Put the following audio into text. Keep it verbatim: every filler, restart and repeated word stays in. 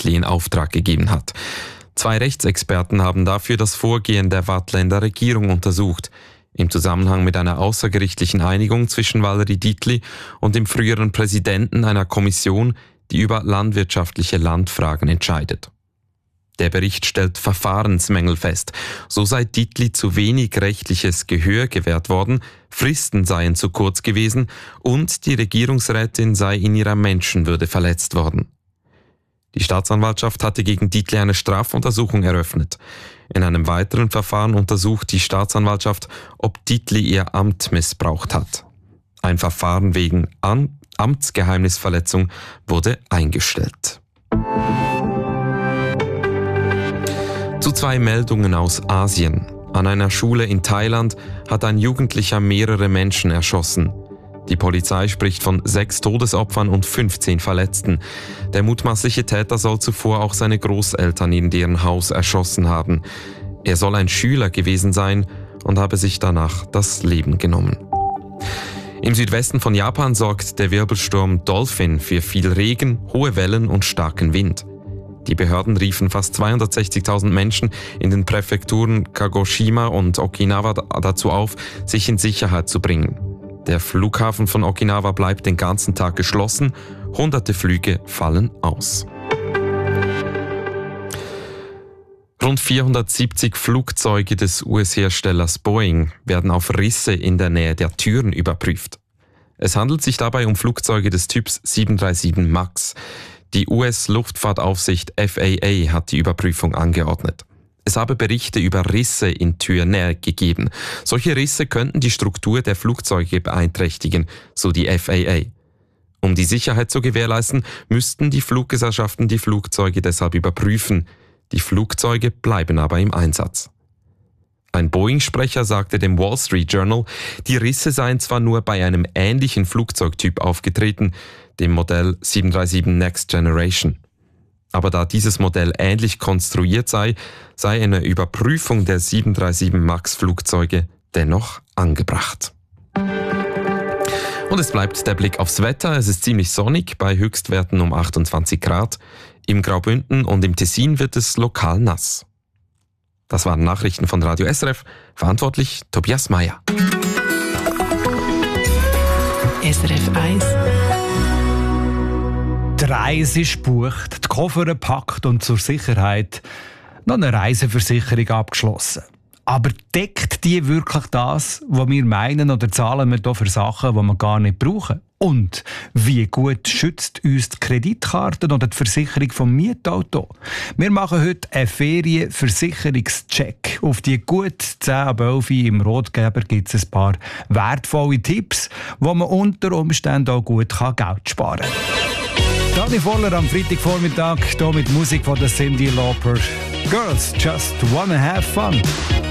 Dietli in Auftrag gegeben hat. Zwei Rechtsexperten haben dafür das Vorgehen der Waadtländer Regierung untersucht, im Zusammenhang mit einer außergerichtlichen Einigung zwischen Valerie Dietli und dem früheren Präsidenten einer Kommission, die über landwirtschaftliche Landfragen entscheidet. Der Bericht stellt Verfahrensmängel fest. So sei Dietli zu wenig rechtliches Gehör gewährt worden, Fristen seien zu kurz gewesen und die Regierungsrätin sei in ihrer Menschenwürde verletzt worden. Die Staatsanwaltschaft hatte gegen Dietli eine Strafuntersuchung eröffnet. In einem weiteren Verfahren untersucht die Staatsanwaltschaft, ob Dietli ihr Amt missbraucht hat. Ein Verfahren wegen Am- Amtsgeheimnisverletzung wurde eingestellt. Zu zwei Meldungen aus Asien. An einer Schule in Thailand hat ein Jugendlicher mehrere Menschen erschossen. Die Polizei spricht von sechs Todesopfern und fünfzehn Verletzten. Der mutmaßliche Täter soll zuvor auch seine Großeltern in deren Haus erschossen haben. Er soll ein Schüler gewesen sein und habe sich danach das Leben genommen. Im Südwesten von Japan sorgt der Wirbelsturm Dolphin für viel Regen, hohe Wellen und starken Wind. Die Behörden riefen fast zweihundertsechzigtausend Menschen in den Präfekturen Kagoshima und Okinawa dazu auf, sich in Sicherheit zu bringen. Der Flughafen von Okinawa bleibt den ganzen Tag geschlossen, hunderte Flüge fallen aus. Rund vierhundertsiebzig Flugzeuge des U S-Herstellers Boeing werden auf Risse in der Nähe der Türen überprüft. Es handelt sich dabei um Flugzeuge des Typs sieben drei sieben MAX. Die U S-Luftfahrtaufsicht F A A hat die Überprüfung angeordnet. Es habe Berichte über Risse in Türnähe gegeben. Solche Risse könnten die Struktur der Flugzeuge beeinträchtigen, so die F A A. Um die Sicherheit zu gewährleisten, müssten die Fluggesellschaften die Flugzeuge deshalb überprüfen. Die Flugzeuge bleiben aber im Einsatz. Ein Boeing-Sprecher sagte dem Wall Street Journal, die Risse seien zwar nur bei einem ähnlichen Flugzeugtyp aufgetreten, dem Modell sieben drei sieben Next Generation. Aber da dieses Modell ähnlich konstruiert sei, sei eine Überprüfung der sieben drei sieben MAX-Flugzeuge dennoch angebracht. Und es bleibt der Blick aufs Wetter. Es ist ziemlich sonnig, bei Höchstwerten um achtundzwanzig Grad. Im Graubünden und im Tessin wird es lokal nass. Das waren Nachrichten von Radio S R F. Verantwortlich Tobias Meyer. S R F eins. Die Reise ist gebucht, die Koffer gepackt und zur Sicherheit noch eine Reiseversicherung abgeschlossen. Aber deckt die wirklich das, was wir meinen, oder zahlen wir hier für Sachen, die wir gar nicht brauchen? Und wie gut schützt uns die Kreditkarte oder die Versicherung vom Mietauto? Wir machen heute einen Ferienversicherungscheck. Auf die gut zehn ab elf im Rotgeber gibt es ein paar wertvolle Tipps, wo man unter Umständen auch gut Geld sparen kann. Dani Voller am Freitagvormittag hier mit Musik von der Cyndi Lauper. Girls just wanna have fun.